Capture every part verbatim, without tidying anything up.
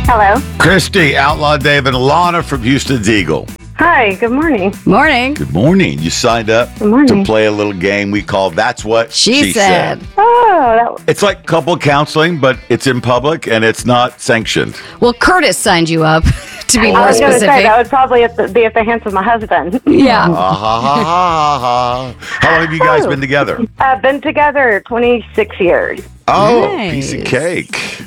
Hello. Christy, Outlaw Dave, and Lana from Houston's Eagle. Hi, good morning. Morning. Good morning. You signed up Good morning. to play a little game we call That's What She, She, said. Oh, that, It's like couple counseling, but it's in public and it's not sanctioned. Well, Curtis signed you up to be I more was going to say, specific. that would probably at the, be at the hands of my husband. Yeah. Ah, ha, ha, ha, ha. How long have you guys been together? I've been together twenty-six years. Oh, Nice. piece of cake.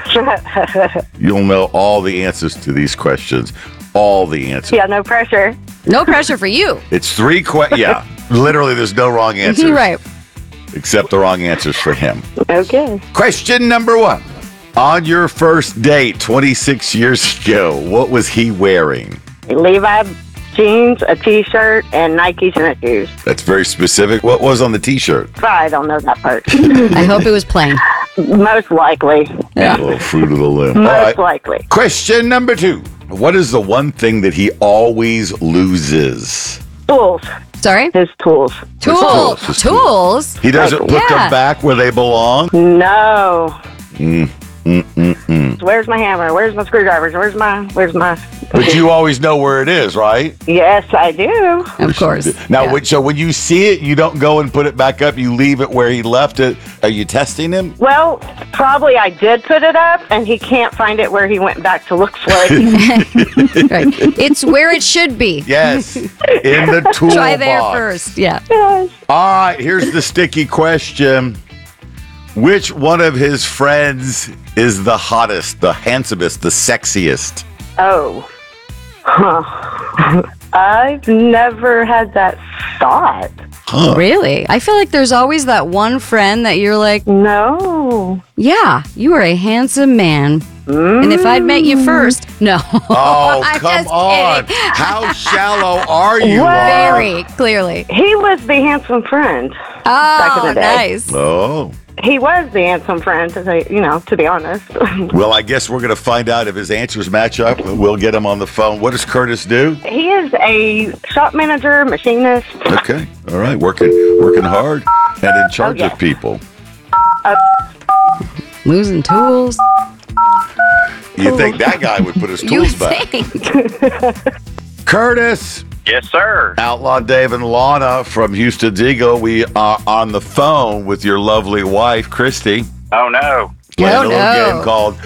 You'll know all the answers to these questions. All the answers. Yeah, no pressure. No pressure for you. It's three questions. Yeah, literally, there's no wrong answers. Right. Except the wrong answers for him. Okay. Question number one. On your first date twenty-six years ago, what was he wearing? Levi jeans, a T-shirt, and Nike tennis shoes. That's very specific. What was on the T-shirt? I don't know that part. I hope it was plain. Most likely. Yeah. Oh, fruit of the loom. All Most right. likely. Question number two. What is the one thing that he always loses? Tools. Sorry? His tools. Tools. His tools. Tools. He doesn't put Yeah. them back where they belong? No. Mm, mm, mm, mm. Where's my hammer? Where's my screwdrivers? Where's my, where's my... But you always know where it is, right? Yes, I do. Of course. Now, Yeah. when, so when you see it, you don't go and put it back up. You leave it where he left it. Are you testing him? Well, probably I did put it up, and he can't find it where he went back to look for it. Right. It's where it should be. Yes, in the toolbox. Try there first. Yeah. Yes. All right, here's the sticky question. Which one of his friends is the hottest, the handsomest, the sexiest? Oh. Huh. I've never had that thought. Huh. Really? I feel like there's always that one friend that you're like, No. yeah, you are a handsome man. And if I'd met you first, no. Oh, I'm come just on. kidding. How shallow are you? Well- Laura? Very clearly. He was the handsome friend. in Oh, the day. nice. Oh. He was the handsome friend, to say, you know, to be honest. Well, I guess we're going to find out if his answers match up. We'll get him on the phone. What does Curtis do? He is a shop manager, machinist. Okay. All right. Working working hard and in charge Oh, yeah. of people. Losing tools. You think that guy would put his You tools back? think. Curtis. Yes, sir. Outlaw Dave and Lana from Houston's Eagle. We are on the phone with your lovely wife, Christy. Oh, no. Playing Oh, a little no. game called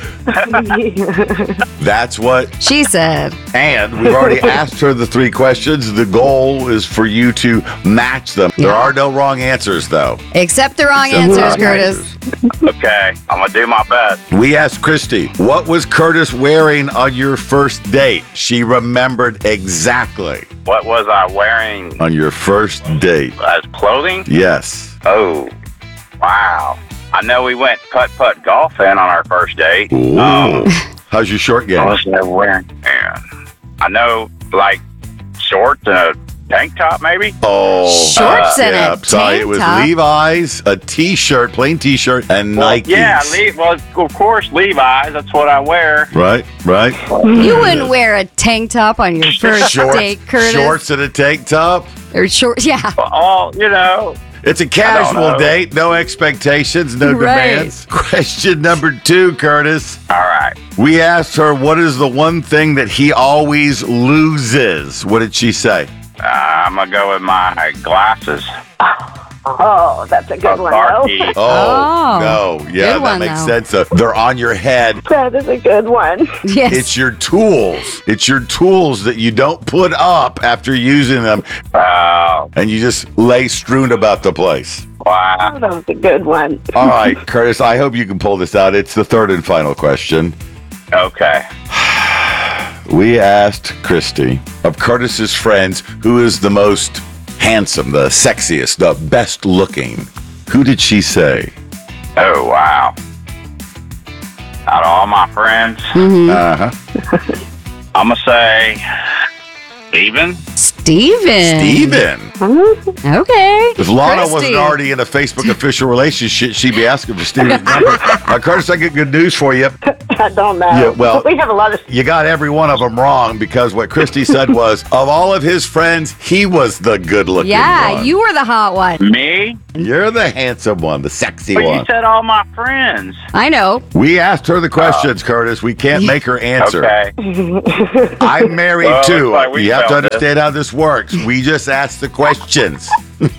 That's What. She said. And we've already asked her the three questions. The goal is for you to match them. There Yeah. are no wrong answers, though. Except the wrong Except answers, wrong Curtis. answers. Okay. I'm going to do my best. We asked Christy, what was Curtis wearing on your first date? She remembered exactly. What was I wearing On your first date. as clothing? Yes. Oh, wow. I know we went putt-putt golfing on our first date. Ooh. Um, How's your short game? I was never wearing. And I know, like, shorts and a tank top, maybe? Oh, Shorts and a yeah. Sorry, tank it was top. Levi's, a T-shirt, plain T-shirt, and Well, Nikes. yeah, Le- well, of course, Levi's. That's what I wear. Right, right. You wouldn't wear a tank top on your first Shorts, date, Curtis. shorts and a tank top. Or shorts, yeah. Oh, you know. It's a casual know. date, no expectations, no Right. demands. Question number two, Curtis. All right. We asked her, what is the one thing that he always loses? What did she say? Uh, I'm going to go with my glasses. Oh, that's a good one, though. Darky. Oh, Oh, no. Yeah, good that one, makes though. sense. Uh, they're on your head. That is a good one. Yes. It's your tools. It's your tools that you don't put up after using them, Oh, and you just lay strewn about the place. wow. That was a good one. All right, Curtis, I hope you can pull this out. It's the third and final question. Okay. We asked Christy, of Curtis's friends, who is the most handsome, the sexiest, the best looking? Who did she say? Oh, wow. Out of all my friends, Uh-huh. I'm going to say Steven. Steven. Steven. Okay. If Lana Christy. wasn't already in a Facebook official relationship, she'd be asking for Steven's number. Uh, Curtis, I got good news for you. I don't know. Yeah, well- we have a lot of. You got every one of them wrong because what Christy said was, of all of his friends, he was the good-looking Yeah, one. you were the hot one. Me? You're the handsome one, the sexy But one. you said all my friends. I know. We asked her the questions, Curtis. We can't make her answer. Okay. I'm married Well, too. looks like we You have to failed this. understand how this works. We just ask the questions.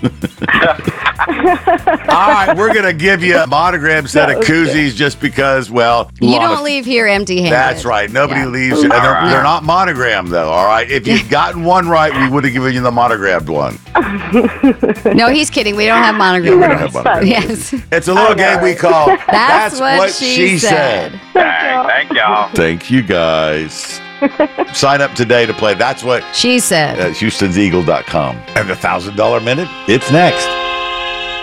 All right, we're going to give you a monogram set of koozies just because, well, You lot don't of- leave here empty-handed. That's right. Nobody Yeah. leaves. And they're, All right. they're not monogrammed, though. All right. If you'd gotten one right, we would have given you the monogrammed one. No, he's kidding. We don't have monogram. We don't have monogrammed. Yes. It's a little I know, game we right? call That's, what, she, said. Dang, thank y'all. Thank you, guys. Sign up today to play That's What She said. at Houstons Eagle dot com. And the one thousand dollar minute, it's next.